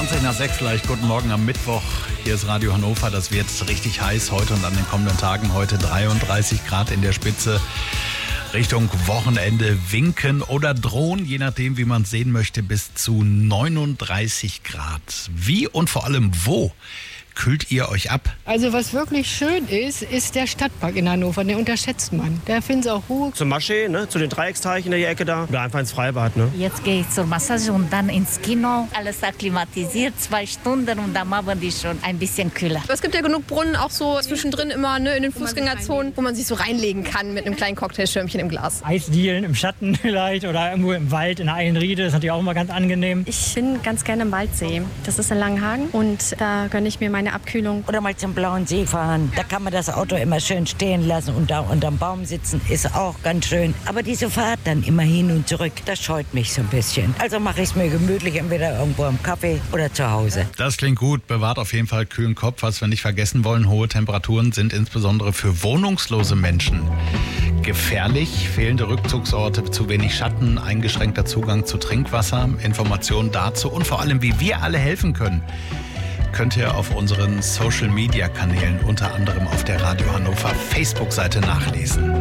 20 nach 6 gleich. Guten Morgen am Mittwoch. Hier ist Radio Hannover. Das wird richtig heiß heute und an den kommenden Tagen. Heute 33 Grad in der Spitze. Richtung Wochenende winken oder drohen, je nachdem, wie man es sehen möchte, bis zu 39 Grad. Wie und vor allem wo kühlt ihr euch ab? Also was wirklich schön ist der Stadtpark in Hannover. Den unterschätzt man. Da finden Sie auch Ruhe. Zum Maschee, ne? Zu den Dreiecksteichen in der Ecke da. Oder einfach ins Freibad. Ne? Jetzt gehe ich zur Massage und dann ins Kino. Alles akklimatisiert, 2 Stunden und dann machen die schon ein bisschen kühler. Es gibt ja genug Brunnen, auch so zwischendrin immer, ne, in den Fußgängerzonen, wo man sich so reinlegen kann mit einem kleinen Cocktailschirmchen im Glas. Eisdielen im Schatten vielleicht oder irgendwo im Wald in der Eilenriede. Das ist natürlich auch immer ganz angenehm. Ich bin ganz gerne im Waldsee. Das ist in Langenhagen und da gönne ich mir meine Abkühlung. Oder mal zum Blauen See fahren. Da kann man das Auto immer schön stehen lassen und da unterm Baum sitzen ist auch ganz schön. Aber diese Fahrt dann immer hin und zurück, das scheut mich so ein bisschen. Also mache ich es mir gemütlich, entweder irgendwo am Kaffee oder zu Hause. Das klingt gut. Bewahrt auf jeden Fall kühlen Kopf. Was wir nicht vergessen wollen, hohe Temperaturen sind insbesondere für wohnungslose Menschen gefährlich. Fehlende Rückzugsorte, zu wenig Schatten, eingeschränkter Zugang zu Trinkwasser, Informationen dazu und vor allem, wie wir alle helfen können, könnt ihr auf unseren Social-Media-Kanälen, unter anderem auf der Radio Hannover Facebook-Seite nachlesen.